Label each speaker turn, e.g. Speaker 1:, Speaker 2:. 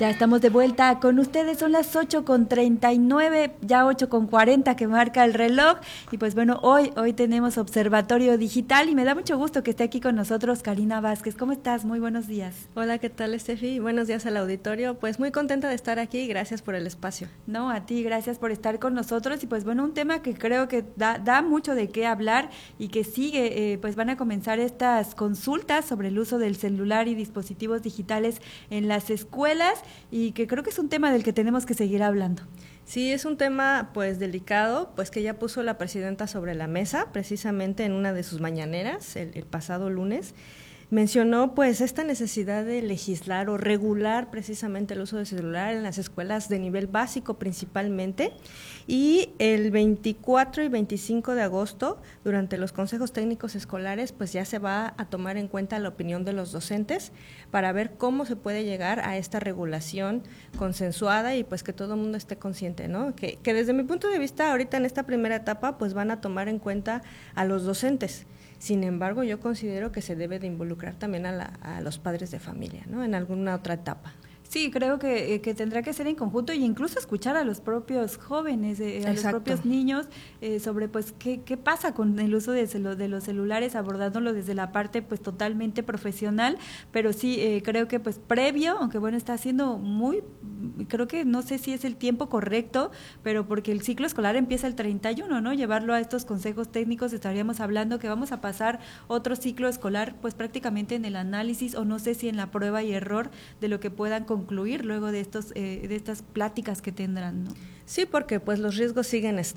Speaker 1: Ya estamos de vuelta con ustedes, son las 8:39, ya 8:40 que marca el reloj. Y pues bueno, hoy tenemos Observatorio Digital y me da mucho gusto que esté aquí con nosotros Karina Vázquez. ¿Cómo estás? Muy buenos días.
Speaker 2: Hola, ¿qué tal, Estefi? Buenos días al auditorio. Pues muy contenta de estar aquí y gracias por el espacio.
Speaker 1: No, a ti, gracias por estar con nosotros. Y pues bueno, un tema que creo que da mucho de qué hablar y que sigue, pues van a comenzar estas consultas sobre el uso del celular y dispositivos digitales en las escuelas, y que creo que es un tema del que tenemos que seguir hablando.
Speaker 2: Sí, es un tema pues delicado, pues que ya puso la presidenta sobre la mesa, precisamente en una de sus mañaneras, el pasado lunes. Mencionó pues esta necesidad de legislar o regular precisamente el uso del celular en las escuelas de nivel básico principalmente, y el 24 y 25 de agosto durante los consejos técnicos escolares pues ya se va a tomar en cuenta la opinión de los docentes para ver cómo se puede llegar a esta regulación consensuada y pues que todo el mundo esté consciente, ¿no? Que desde mi punto de vista ahorita en esta primera etapa pues van a tomar en cuenta a los docentes. Sin embargo, yo considero que se debe de involucrar también a los padres de familia, ¿no? En alguna otra etapa.
Speaker 1: Sí, creo que tendrá que ser en conjunto, e incluso escuchar a los propios jóvenes, a los propios niños, sobre pues qué pasa con el uso de los celulares, abordándolo desde la parte pues totalmente profesional, pero sí creo que pues previo, aunque bueno, está siendo creo que no sé si es el tiempo correcto, pero porque el ciclo escolar empieza el 31, ¿no? Llevarlo a estos consejos técnicos, estaríamos hablando que vamos a pasar otro ciclo escolar pues prácticamente en el análisis, o no sé si en la prueba y error de lo que puedan concluir luego de estas pláticas que tendrán, ¿no?
Speaker 2: Sí, porque pues los riesgos siguen